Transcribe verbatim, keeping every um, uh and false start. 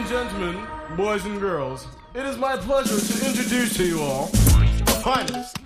gentlemen, boys and girls, it is my pleasure to introduce to you all the finest,